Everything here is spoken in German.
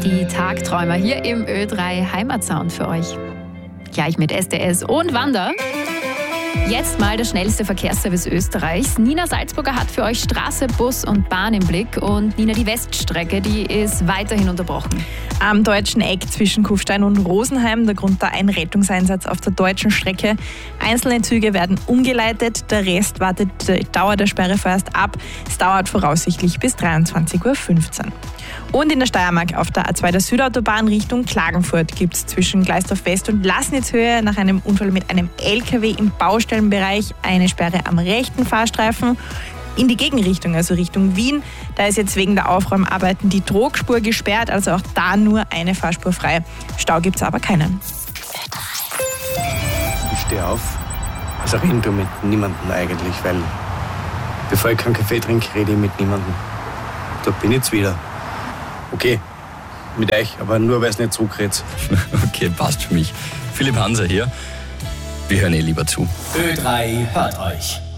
Die Tagträumer hier im Ö3 Heimatsound für euch. Gleich mit SDS und Wanda. Jetzt mal der schnellste Verkehrsservice Österreichs. Nina Salzburger hat für euch Straße, Bus und Bahn im Blick. Und Nina, die Weststrecke, die ist weiterhin unterbrochen. Am deutschen Eck zwischen Kufstein und Rosenheim, der Grund da ein Rettungseinsatz auf der deutschen Strecke. Einzelne Züge werden umgeleitet, der Rest wartet die Dauer der Sperre vorerst ab. Es dauert voraussichtlich bis 23:15 Uhr. Und in der Steiermark auf der A2 der Südautobahn Richtung Klagenfurt gibt es zwischen Gleisdorf West und Laßnitzhöhe nach einem Unfall mit einem LKW im Baustellenbereich eine Sperre am rechten Fahrstreifen. In die Gegenrichtung, also Richtung Wien, da ist jetzt wegen der Aufräumarbeiten die Trogspur gesperrt, also auch da nur eine Fahrspur frei. Stau gibt es aber keinen. Ich stehe auf, also reden du mit niemandem eigentlich, weil bevor ich keinen Kaffee trinke, rede ich mit niemandem. Da bin ich jetzt wieder. Okay, mit euch, aber nur weil es nicht zurückredet. Okay, passt für mich. Philipp Hanser hier. Wir hören lieber zu. Ö3 hört euch.